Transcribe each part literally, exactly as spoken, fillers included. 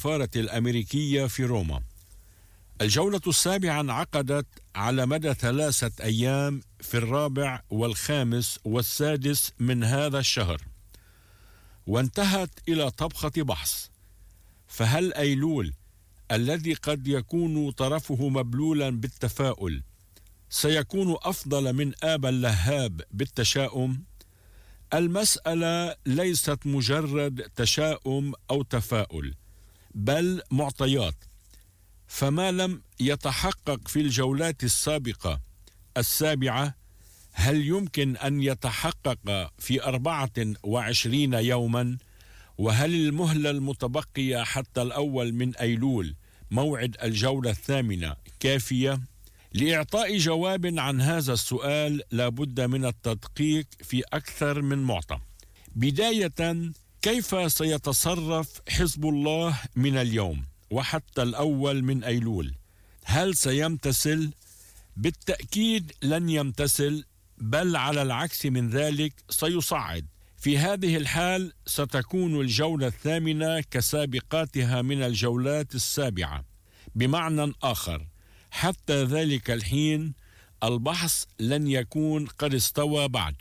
السفارة الأمريكية في روما. الجولة السابعة انعقدت على مدى ثلاثة أيام في الرابع والخامس والسادس من هذا الشهر، وانتهت إلى طبخة بحث: فهل أيلول الذي قد يكون طرفه مبلولا بالتفاؤل سيكون أفضل من آبا اللهاب بالتشاؤم؟ المسألة ليست مجرد تشاؤم أو تفاؤل، بل معطيات. فما لم يتحقق في الجولات السابقة السابعة هل يمكن أن يتحقق في أربعة وعشرين يوما؟ وهل المهلة المتبقية حتى الأول من أيلول موعد الجولة الثامنة كافية؟ لإعطاء جواب عن هذا السؤال لابد من التدقيق في أكثر من معطى. بداية، كيف سيتصرف حزب الله من اليوم وحتى الأول من أيلول؟ هل سيمتثل؟ بالتأكيد لن يمتثل، بل على العكس من ذلك سيصعد. في هذه الحال ستكون الجولة الثامنة كسابقاتها من الجولات السابعة. بمعنى آخر، حتى ذلك الحين البحث لن يكون قد استوى بعد.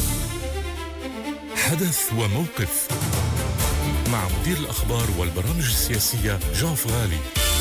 حدث وموقف مع مدير الأخبار والبرامج السياسية جان فغالي.